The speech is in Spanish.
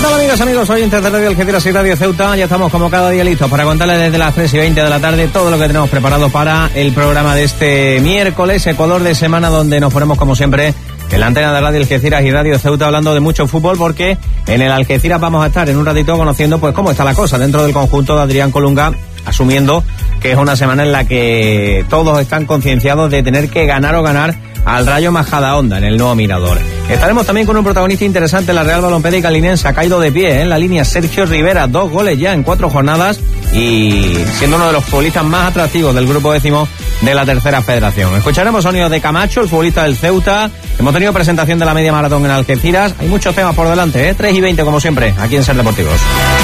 tal, amigas, amigos? Hoy en Radio Algeciras y Radio Ceuta ya estamos como cada día listos para contarles desde las 3:20 de la tarde todo lo que tenemos preparado para el programa de este miércoles, Ecuador de semana, donde nos ponemos como siempre en la antena de Radio Algeciras y Radio Ceuta hablando de mucho fútbol, porque en el Algeciras vamos a estar en un ratito conociendo pues cómo está la cosa dentro del conjunto de Adrián Colunga, asumiendo que es una semana en la que todos están concienciados de tener que ganar o ganar al Rayo Majadahonda en el nuevo Mirador. Estaremos también con un protagonista interesante. La Real Balompédica Linense ha caído de pie en la línea. Sergio Rivera, 2 goles ya en 4 jornadas y siendo uno de los futbolistas más atractivos del grupo décimo de la tercera federación. Escucharemos sonidos de Camacho, el futbolista del Ceuta. Hemos tenido presentación de la media maratón en Algeciras. Hay muchos temas por delante, 3:20 como siempre, aquí en Ser Deportivos.